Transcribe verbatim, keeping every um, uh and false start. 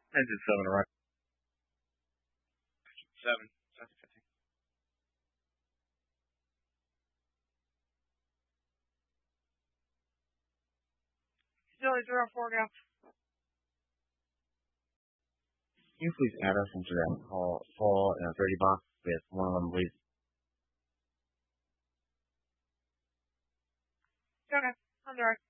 Engine seven, all right. Seven. Seven fifty. Zilly zero four go. Can you please add us into that call, call uh, thirty box with one of them, please? Okay, on the right.